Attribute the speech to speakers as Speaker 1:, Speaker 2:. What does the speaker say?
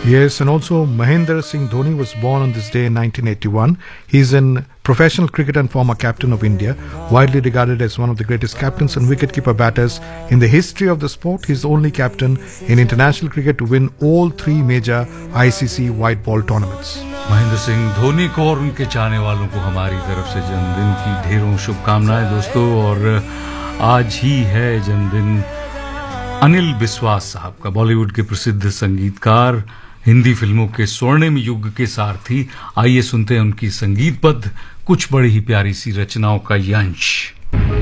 Speaker 1: Yes, and also Mahendra Singh Dhoni was born on this day in 1981. He's an professional cricketer and former captain of India, widely regarded as one of the greatest captains and wicketkeeper batters in the history of the sport. He's the only captain in international cricket to win all three major ICC white ball tournaments.
Speaker 2: Mahendra Singh Dhoni को और उनके चाहने वालों को हमारी तरफ से जन्मदिन की ढेरों शुभकामनाएं दोस्तों। और आज ही है जन्मदिन अनिल बिस्वास साहब का, बॉलीवुड के प्रसिद्ध संगीतकार, हिंदी फिल्मों के स्वर्णिम युग के सारथी। आइए सुनते हैं उनकी संगीतबद्ध कुछ बड़ी ही प्यारी सी रचनाओं का यंश।